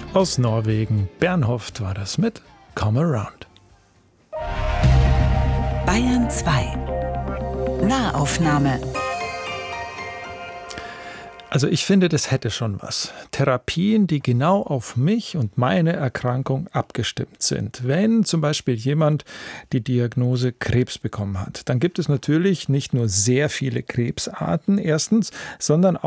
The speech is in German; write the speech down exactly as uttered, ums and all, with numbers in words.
Aus Norwegen, Bernhoft war das mit Come Around. Bayern zwei. Nahaufnahme. Also ich finde, das hätte schon was. Therapien, die genau auf mich und meine Erkrankung abgestimmt sind. Wenn zum Beispiel jemand die Diagnose Krebs bekommen hat, dann gibt es natürlich nicht nur sehr viele Krebsarten erstens, sondern